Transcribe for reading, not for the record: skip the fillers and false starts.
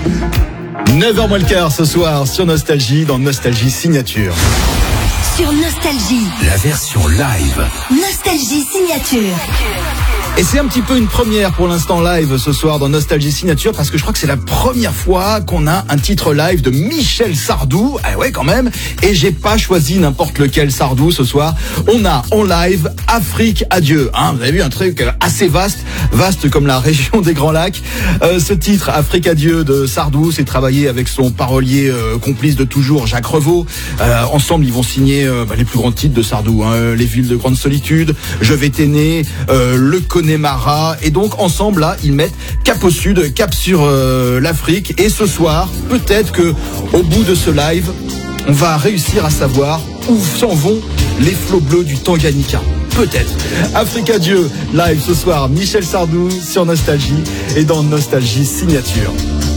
9h moins le quart ce soir sur Nostalgie, dans Nostalgie Signature. Sur Nostalgie, la version live. Nostalgie Signature. Et c'est un petit peu une première pour l'instant live ce soir dans Nostalgie Signature, parce que je crois que c'est la première fois qu'on a un titre live de Michel Sardou. Ah ouais, quand même. Et j'ai pas choisi n'importe lequel Sardou ce soir. On a en live Afrique Adieu. Vous avez vu, un truc assez vaste comme la région des Grands Lacs. Ce titre Afrique Adieu de Sardou, c'est travaillé avec son parolier complice de toujours, Jacques Revaux. Ensemble, ils vont signer les plus grands titres de Sardou, Les villes de grande solitude, Je vais t'aimer, Le Connemara. Et donc ensemble là, ils mettent cap au sud, cap sur l'Afrique. Et ce soir, peut-être que au bout de ce live, on va réussir à savoir où s'en vont les flots bleus du Tanganyika. Peut-être. Afrique Adieu, live ce soir, Michel Sardou sur Nostalgie et dans Nostalgie Signature.